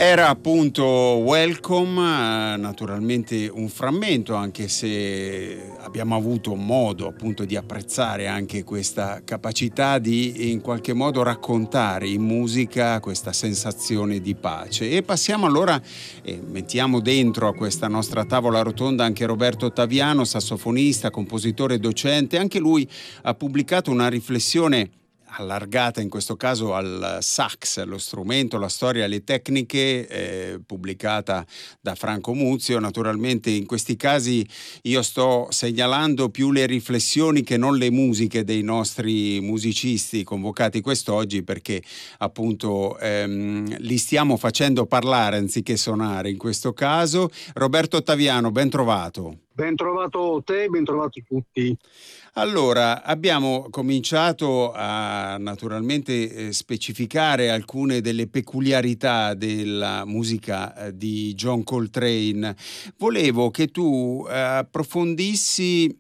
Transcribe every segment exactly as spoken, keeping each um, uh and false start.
Era appunto Welcome, naturalmente un frammento, anche se abbiamo avuto modo appunto di apprezzare anche questa capacità di in qualche modo raccontare in musica questa sensazione di pace. E passiamo allora, e mettiamo dentro a questa nostra tavola rotonda anche Roberto Ottaviano, sassofonista, compositore, docente. Anche lui ha pubblicato una riflessione allargata in questo caso al sax, lo strumento, la storia, le tecniche, eh, pubblicata da Franco Muzio. Naturalmente in questi casi io sto segnalando più le riflessioni che non le musiche dei nostri musicisti convocati quest'oggi, perché appunto ehm, li stiamo facendo parlare anziché suonare in questo caso. Roberto Ottaviano, ben trovato. Ben trovato te, ben trovati tutti. Allora, abbiamo cominciato a naturalmente eh, specificare alcune delle peculiarità della musica eh, di John Coltrane. Volevo che tu eh, approfondissi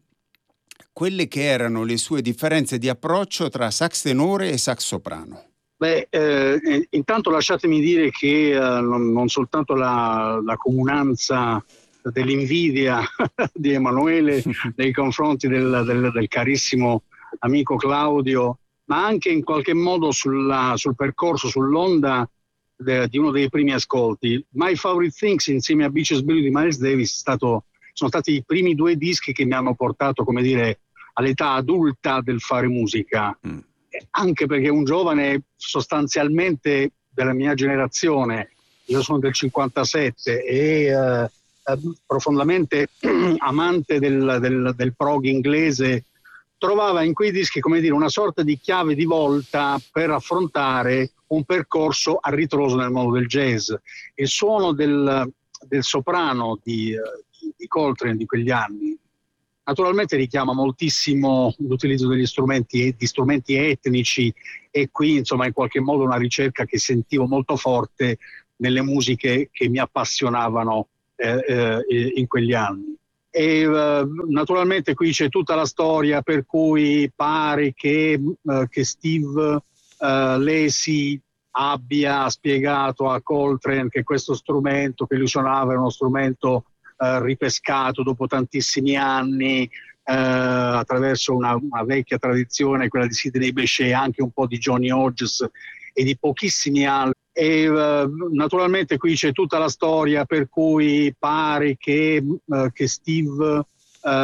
quelle che erano le sue differenze di approccio tra sax tenore e sax soprano. Beh, eh, intanto lasciatemi dire che eh, non, non soltanto la, la comunanza dell'invidia di Emanuele nei confronti del, del, del carissimo amico Claudio, ma anche in qualche modo sulla, sul percorso, sull'onda de, di uno dei primi ascolti. My Favorite Things insieme a Beaches Blue di Miles Davis è stato, sono stati i primi due dischi che mi hanno portato, come dire, all'età adulta del fare musica. Mm. Anche perché un giovane sostanzialmente della mia generazione, io sono del cinquantasette e eh, profondamente amante del, del, del prog inglese, trovava in quei dischi, come dire, una sorta di chiave di volta per affrontare un percorso a ritroso nel mondo del jazz. Il suono del, del soprano di, di, di Coltrane di quegli anni naturalmente richiama moltissimo l'utilizzo degli strumenti, di strumenti etnici, e qui insomma in qualche modo una ricerca che sentivo molto forte nelle musiche che mi appassionavano eh, eh, in quegli anni. E eh, naturalmente qui c'è tutta la storia per cui pare che, eh, che Steve eh, Lacy abbia spiegato a Coltrane che questo strumento che lui suonava era uno strumento Uh, ripescato dopo tantissimi anni uh, attraverso una, una vecchia tradizione, quella di Sidney Bechet, anche un po' di Johnny Hodges e di pochissimi altri. E uh, naturalmente qui c'è tutta la storia per cui pare che, uh, che Steve uh,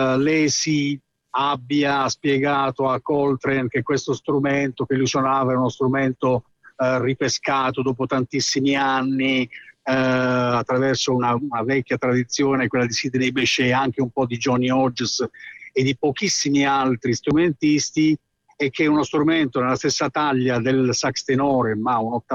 Lacy abbia spiegato a Coltrane che questo strumento che lui suonava era uno strumento uh, ripescato dopo tantissimi anni Uh, attraverso una, una vecchia tradizione, quella di Sidney Bechet, anche un po' di Johnny Hodges e di pochissimi altri strumentisti, e che è uno strumento nella stessa taglia del sax tenore, ma un ottavo